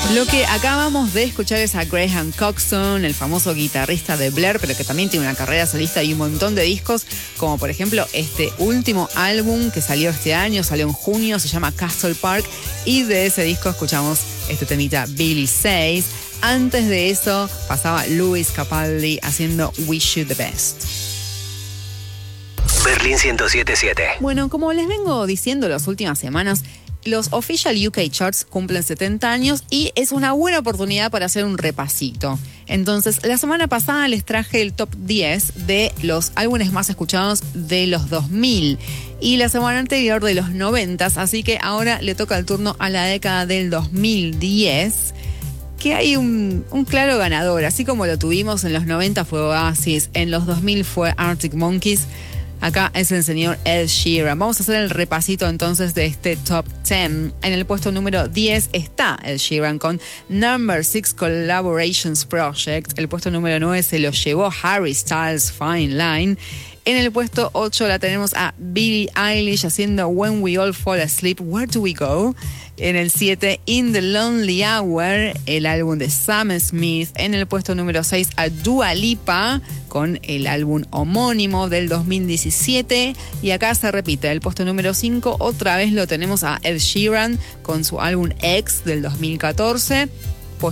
Lo que acabamos de escuchar es a Graham Coxon, el famoso guitarrista de Blur, pero que también tiene una carrera solista y un montón de discos, como por ejemplo este último álbum que salió este año, salió en junio, se llama Castle Park, y de ese disco escuchamos este temita Billy Says. Antes de eso pasaba Lewis Capaldi haciendo Wish You the Best. Berlín 107.7. Bueno, como les vengo diciendo las últimas semanas, los Official UK Charts cumplen 70 años y es una buena oportunidad para hacer un repasito. Entonces, la semana pasada les traje el top 10 de los álbumes más escuchados de los 2000 y la semana anterior de los 90, así que ahora le toca el turno a la década del 2010, que hay un claro ganador. Así como lo tuvimos en los 90 fue Oasis, en los 2000 fue Arctic Monkeys. Acá es el señor Ed Sheeran. Vamos a hacer el repasito entonces de este top 10. En el puesto número 10 está Ed Sheeran con Number 6 Collaborations Project. El puesto número 9 se lo llevó Harry Styles, Fine Line. En el puesto 8 la tenemos a Billie Eilish haciendo When We All Fall Asleep, Where Do We Go? En el 7, In the Lonely Hour, el álbum de Sam Smith. En el puesto número 6, a Dua Lipa con el álbum homónimo del 2017. Y acá se repite, el puesto número 5, otra vez lo tenemos a Ed Sheeran con su álbum X del 2014.